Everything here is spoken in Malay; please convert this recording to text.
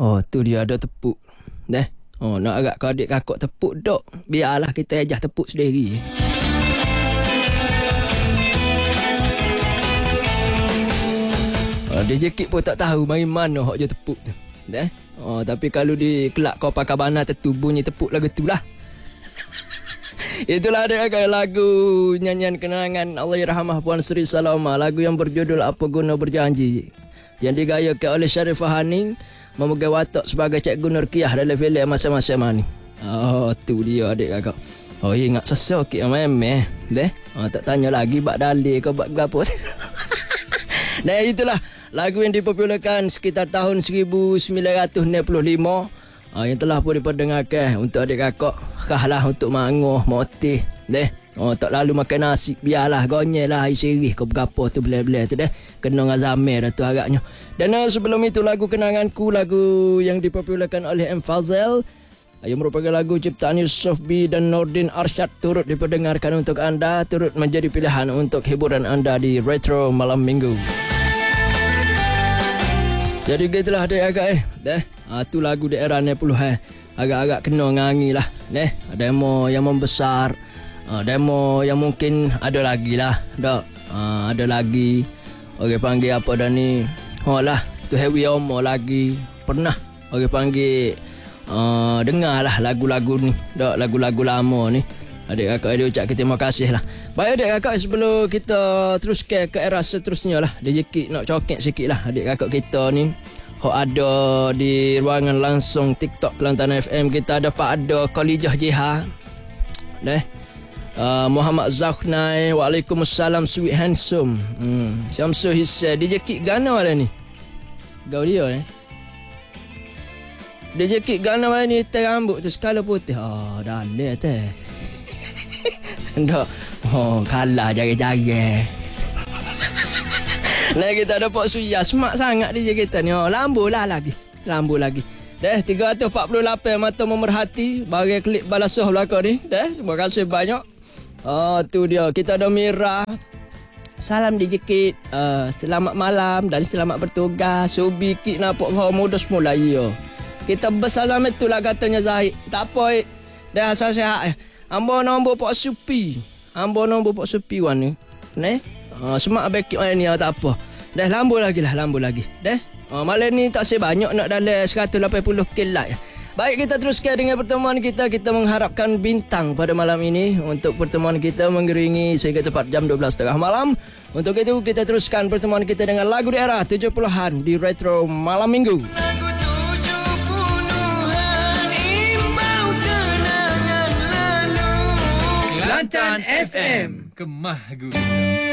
Oh, tu dia ada tepuk. Oh, nak agak kau adik kakak tepuk dok. Biarlah kita ajah tepuk sendiri. Dia jekit pun tak tahu mari mana hok je tepuk tu. Oh, tapi kalau di kelak kau pakai bana tentu bunyi tepuk lagu tu lah. Itulah dia lagu nyanyian kenangan Allahyarhamah Puan Sri Saloma, lagu yang berjudul Apa Guna Berjanji, yang digayakan oleh Sharifah Haning memegang watak sebagai Cikgu Nurkiah dalam filem Masa-Masa Mani. Oh, tu dia adik kakak. Oh, ingat sesok yang memeh. Tak tanya lagi bak dalil ke bak gapo. Nah, itulah lagu yang dipopularkan sekitar tahun 1965 yang telah pun diperdengarkan untuk adik kakak. Kahlah untuk mangoh, motih. Tak lalu makan nasi. Biarlah gonyel lah isirih ke berapa tu bela-bela tu kena dengan zamir dah tu agaknya. Dan sebelum itu lagu Kenanganku, lagu yang dipopularkan oleh M. Fazal, yang merupakan lagu ciptaan Yusof B dan Nordin Arsyad, turut diperdengarkan untuk anda, turut menjadi pilihan untuk hiburan anda di Retro Malam Minggu. Jadi gitulah adik-agak tu lagu daerah 90 agak-agak kena ngangi lah. Demo yang membesar, demo yang mungkin ada lagi lah. Ada lagi. Orang panggil apa dah ni? Lah, tu Hewi Omo lagi. Pernah orang panggil dengar lah lagu-lagu ni. Lagu-lagu lama ni. Adik-kakak dia ucapkan terima kasih lah. Baik adik-kakak, sebelum kita teruskan ke era seterusnya lah, dia jekik nak cokek sikit lah adik-kakak kita ni. Ada di ruangan langsung TikTok Kelantan FM, kita ada Pak Ada Khalijah Jiha. Muhammad Zakhnai, Waalaikumsalam sweet handsome. Syamsul Hissa, dia jekik gana mana ni? Gau dia Dia jekik gana mana ni, hitam rambut tu skala putih. Dalil teh. Kalah jaga-jaga. Kita ada Pak Suya, semak sangat dia kita ni. Lambu lagi. 348 mata memerhati bagi klik balasah belakang ni. Terima kasih banyak. Tu dia. Kita ada Mira. Salam dijekit. Selamat malam dan selamat bertugas. Subi kit nampak kau muda semula ya. Kita bersalam itulah katanya Zahid. Tak apa. Dah sihat. Ambo nombor Pak Supi. Wan ni. Semak baik ni tak apa. Dah lambu lagi. Malam ni tak sebanyak nak dalam 180 kilat. Baik, kita teruskan dengan pertemuan kita. Kita mengharapkan bintang pada malam ini untuk pertemuan kita mengiringi sehingga tepat jam 12.30 malam. Untuk itu kita teruskan pertemuan kita dengan lagu daerah 70-an di Retro Malam Minggu. Kelantan FM, Kemah Guna.